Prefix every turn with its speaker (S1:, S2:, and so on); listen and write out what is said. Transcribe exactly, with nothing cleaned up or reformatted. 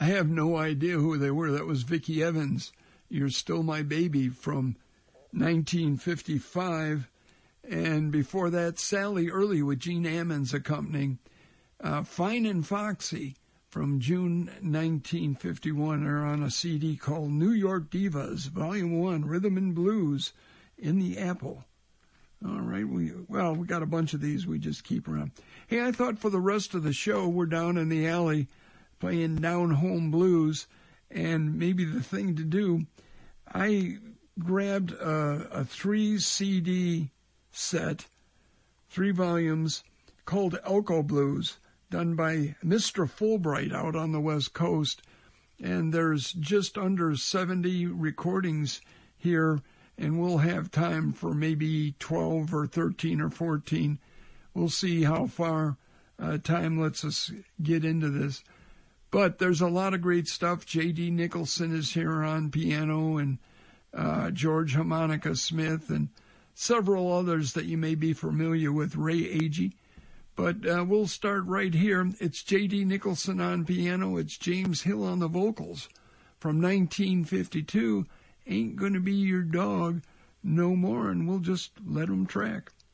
S1: I have no idea who they were. That was Vicki Evans, You're Still My Baby from nineteen fifty-five. And before that, Sally Early with Gene Ammons accompanying. Uh, Fine and Foxy from June nineteen fifty-one. They're on a C D called New York Divas, Volume one, Rhythm and Blues in the Apple. All right, we well, we got a bunch of these. We just keep around. Hey, I thought for the rest of the show, we're down in the alley playing Down Home Blues, and maybe the thing to do, I grabbed a, a three C D set, three volumes, called Elko Blues, done by Mister Fulbright out on the West Coast, and there's just under seventy recordings here, and we'll have time for maybe twelve or thirteen or fourteen. We'll see how far uh, time lets us get into this. But there's a lot of great stuff. J D. Nicholson is here on piano, and uh, George Harmonica Smith, and several others that you may be familiar with, Ray Agee. But uh, we'll start right here. It's J D. Nicholson on piano. It's James Hill on the vocals from nineteen fifty-two. Ain't Gonna Be Your Dog No More, and we'll just let them track.